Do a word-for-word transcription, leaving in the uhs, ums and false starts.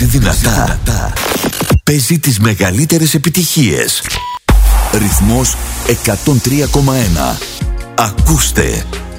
Παίζει δυνατά. Παίζει τις μεγαλύτερες επιτυχίες. Ρυθμός εκατόν τρία κόμμα ένα. Ακούστε